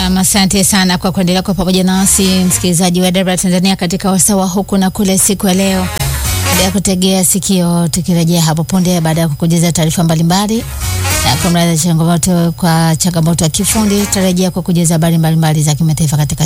Asante sana kwa kuendelea kwa pamoja nasi msikilizaji wa Debra Tanzania katika wasawa huku na kule siku ya leo. Baada ya kutegea sikio, tukirejea hapo punde baada ya kukujuza taarifa mbalimbali na kumaliza changamoto ya kifundi, tarejea kwa kujuza habari mbalimbali za kimataifa katika